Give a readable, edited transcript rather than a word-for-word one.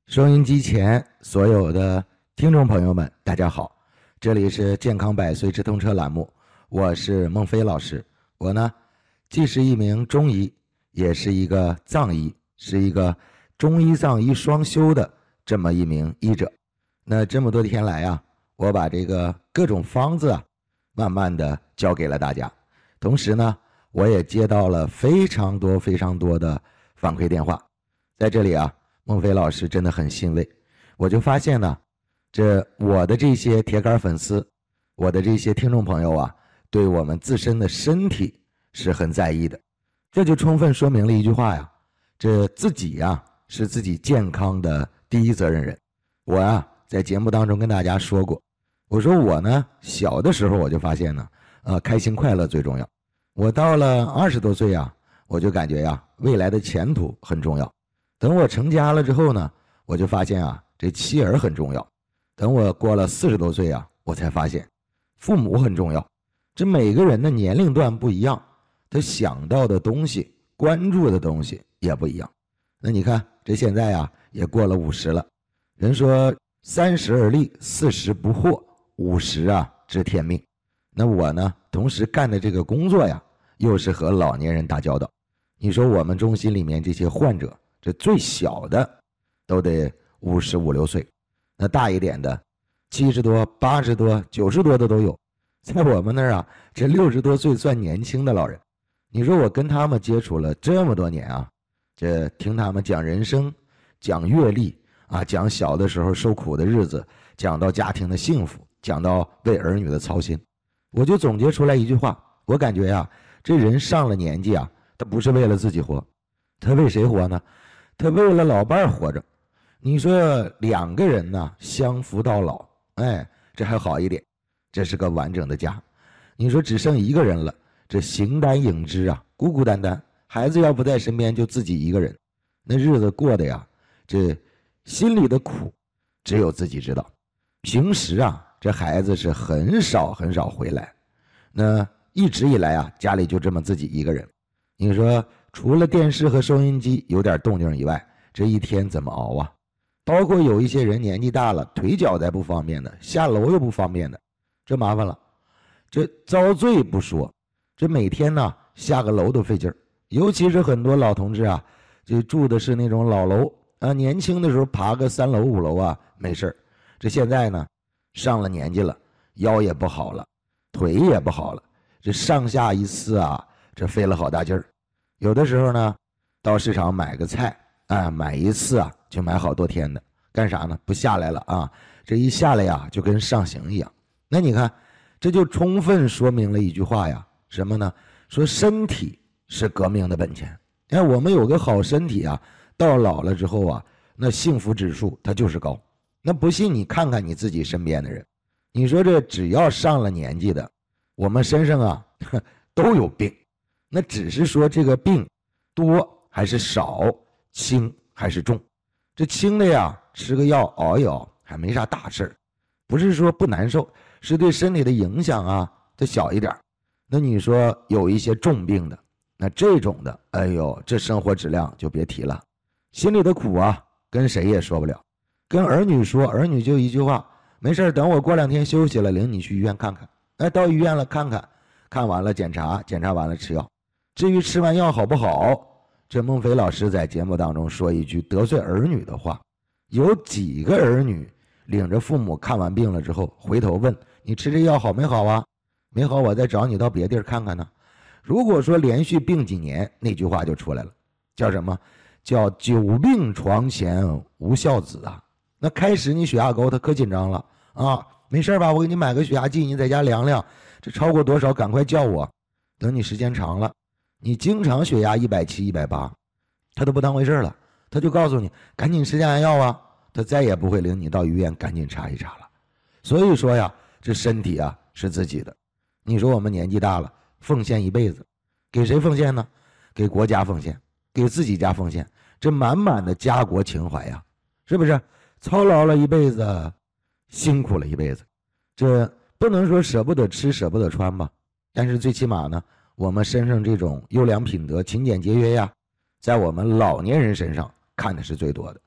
收音机前所有的听众朋友们，大家好，这里是健康百岁直通车栏目，我是孟非老师。我呢，既是一名中医，也是一个藏医，是一个中医藏医双修的这么一名医者。那这么多天来啊，我把这个各种方子啊，慢慢的教给了大家。同时呢，我也接到了非常多的反馈电话。在这里啊，孟非老师真的很欣慰，我就发现呢，我的这些铁杆粉丝，我的这些听众朋友啊，对我们自身的身体是很在意的。这就充分说明了一句话呀，这自己呀是自己健康的第一责任人。我啊在节目当中跟大家说过，我说我呢小的时候我就发现呢，开心快乐最重要。我到了20多岁啊，我就感觉呀，未来的前途很重要。等我成家了之后呢，我就发现啊，这妻儿很重要。等我过了40多岁啊，我才发现父母很重要。这每个人的年龄段不一样，他想到的东西、关注的东西也不一样。那你看，这现在啊，也过了50了。人说30而立，40不惑，50啊知天命。那我呢，同时干的这个工作呀，又是和老年人打交道。你说我们中心里面这些患者，这最小的都得55、56岁，那大一点的70多、80多、90多的都有。在我们那儿啊，这60多岁算年轻的老人。你说我跟他们接触了这么多年啊，这听他们讲人生，讲阅历啊，讲小的时候受苦的日子，讲到家庭的幸福，讲到为儿女的操心，我就总结出来一句话，我感觉呀，这人上了年纪啊，他不是为了自己活，他为谁活呢？他为了老伴儿活着。你说2个人呢，相扶到老，哎，这还好一点，这是个完整的家。你说只剩1个人了，这形单影只啊，孤孤单单，孩子要不在身边，就自己一个人，那日子过的呀，这心里的苦只有自己知道。平时啊，这孩子是很少回来，那一直以来啊，家里就这么自己一个人。你说除了电视和收音机有点动静以外，这一天怎么熬啊？包括有一些人年纪大了，腿脚再不方便的，下楼又不方便的，这麻烦了。这遭罪不说，这每天呢下个楼都费劲儿。尤其是很多老同志啊，就住的是那种老楼啊，年轻的时候爬个3楼5楼啊没事儿，这现在呢上了年纪了，腰也不好了，腿也不好了，这上下一次啊，这费了好大劲儿。有的时候呢，到市场买个菜啊，买一次啊就买好多天的，干啥呢？不下来了啊，这一下来呀，就跟上刑一样。那你看，这就充分说明了一句话呀，什么呢？说身体是革命的本钱。哎，我们有个好身体啊，到老了之后啊，那幸福指数它就是高。那不信你看看你自己身边的人，你说这只要上了年纪的，我们身上啊都有病。那只是说这个病多还是少，轻还是重。这轻的呀，吃个药熬一熬还没啥大事儿，不是说不难受，是对身体的影响啊它小一点。那你说有一些重病的，那这种的，哎呦，这生活质量就别提了，心里的苦啊跟谁也说不了。跟儿女说，儿女就一句话，没事，等我过2天休息了，领你去医院看看。哎，到医院了看看，看完了检查完了吃药。至于吃完药好不好，这孟非老师在节目当中说一句得罪儿女的话，有几个儿女领着父母看完病了之后，回头问你吃这药好没好啊？没好，我再找你到别地儿看看呢。如果说连续病几年，那句话就出来了，叫什么？叫久病床前无孝子啊。那开始你血压高，他可紧张了啊，没事吧？我给你买个血压计，你在家量量，这超过多少赶快叫我。等你时间长了，你经常血压170、180，他都不当回事了，他就告诉你赶紧吃降压药啊，他再也不会领你到医院赶紧查一查了。所以说呀，这身体啊是自己的。你说我们年纪大了，奉献一辈子，给谁奉献呢？给国家奉献，给自己家奉献，这满满的家国情怀呀，是不是？操劳了一辈子，辛苦了一辈子，这不能说舍不得吃舍不得穿吧，但是最起码呢，我们身上这种优良品德、勤俭节约呀，在我们老年人身上看的是最多的。